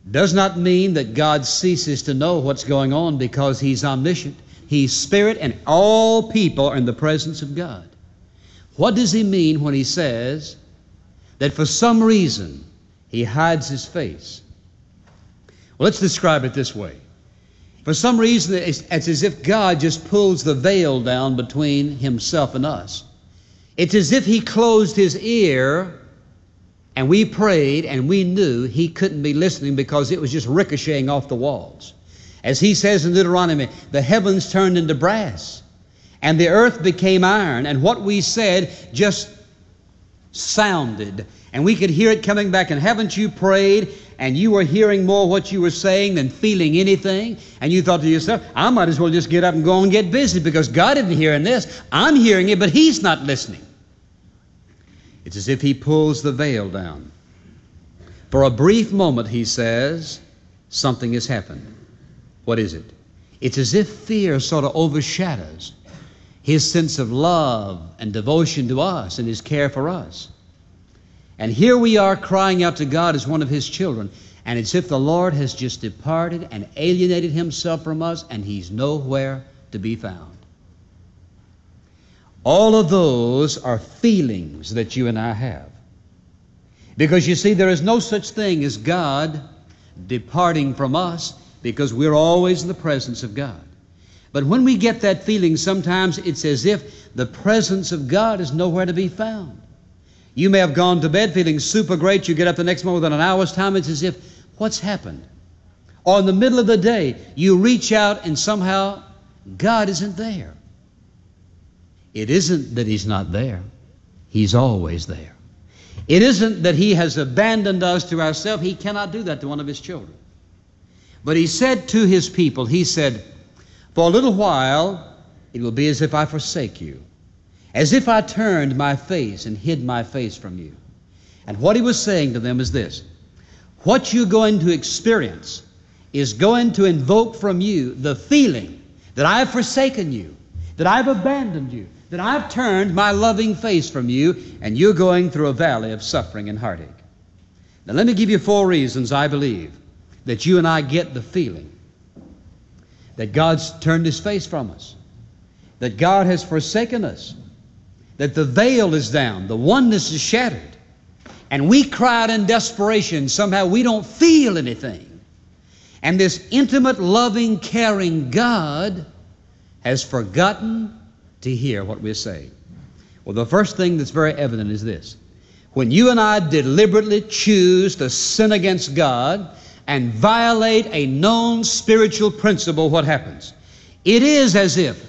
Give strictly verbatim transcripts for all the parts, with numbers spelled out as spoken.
does not mean that God ceases to know what's going on because He's omniscient. He's Spirit, and all people are in the presence of God. What does He mean when He says that for some reason He hides His face? Well, let's describe it this way. For some reason, it's, it's as if God just pulls the veil down between Himself and us. It's as if He closed His ear, and we prayed and we knew He couldn't be listening because it was just ricocheting off the walls. As He says in Deuteronomy, the heavens turned into brass and the earth became iron, and what we said just sounded, and we could hear it coming back. And haven't you prayed and you were hearing more what you were saying than feeling anything? And you thought to yourself, I might as well just get up and go and get busy because God isn't hearing this. I'm hearing it, but He's not listening. It's as if He pulls the veil down. For a brief moment, He says, something has happened. What is it? It's as if fear sort of overshadows His sense of love and devotion to us and His care for us. And here we are crying out to God as one of His children, and it's as if the Lord has just departed and alienated Himself from us, and He's nowhere to be found. All of those are feelings that you and I have. Because you see, there is no such thing as God departing from us, because we're always in the presence of God. But when we get that feeling, sometimes it's as if the presence of God is nowhere to be found. You may have gone to bed feeling super great. You get up the next morning within an hour's time, it's as if, what's happened? Or in the middle of the day, you reach out and somehow God isn't there. It isn't that He's not there. He's always there. It isn't that He has abandoned us to ourselves. He cannot do that to one of His children. But He said to His people, He said, for a little while it will be as if I forsake you, as if I turned my face and hid my face from you. And what He was saying to them is this: what you're going to experience is going to invoke from you the feeling that I've forsaken you, that I've abandoned you, that I've turned my loving face from you, and you're going through a valley of suffering and heartache. Now let me give you four reasons I believe that you and I get the feeling that God's turned His face from us, that God has forsaken us, that the veil is down, the oneness is shattered, and we cry out in desperation. Somehow we don't feel anything. And this intimate, loving, caring God has forgotten to hear what we're saying. Well, the first thing that's very evident is this: when you and I deliberately choose to sin against God and violate a known spiritual principle, what happens? It is as if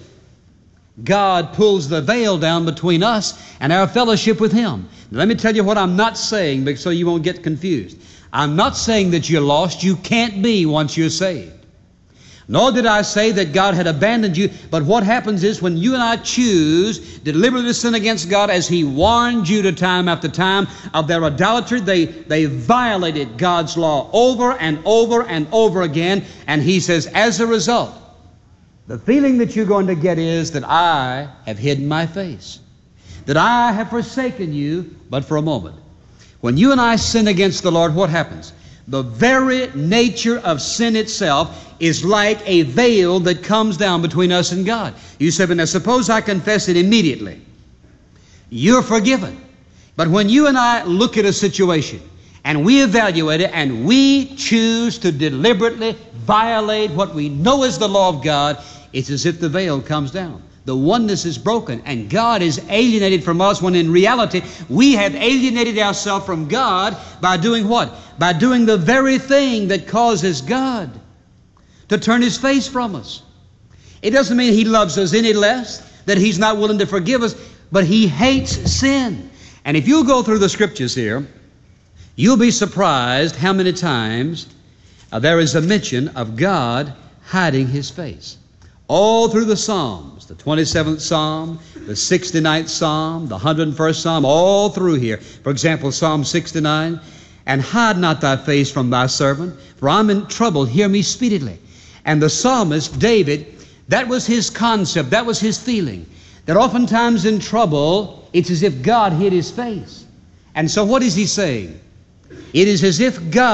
God pulls the veil down between us and our fellowship with Him. Now, let me tell you what I'm not saying, so you won't get confused. I'm not saying that you're lost. You can't be once you're saved. Nor did I say that God had abandoned you. But what happens is when you and I choose deliberately to sin against God, as He warned Judah time after time of their idolatry, they, they violated God's law over and over and over again. And He says, as a result, the feeling that you're going to get is that I have hidden my face, that I have forsaken you but for a moment. When you and I sin against the Lord, what happens? The very nature of sin itself is like a veil that comes down between us and God. You say, but now suppose I confess it immediately. You're forgiven. But when you and I look at a situation and we evaluate it and we choose to deliberately violate what we know is the law of God, it's as if the veil comes down. The oneness is broken and God is alienated from us, when in reality we have alienated ourselves from God by doing what? By doing the very thing that causes God to turn His face from us. It doesn't mean He loves us any less, that He's not willing to forgive us, but He hates sin. And if you go through the Scriptures here, you'll be surprised how many times uh, there is a mention of God hiding His face. All through the Psalms, the twenty-seventh Psalm, the sixty-ninth Psalm, the one hundred first Psalm, all through here. For example, Psalm sixty-nine, and hide not thy face from thy servant, for I'm in trouble, hear me speedily. And the psalmist, David, that was his concept, that was his feeling, that oftentimes in trouble, it's as if God hid His face. And so what is he saying? It is as if God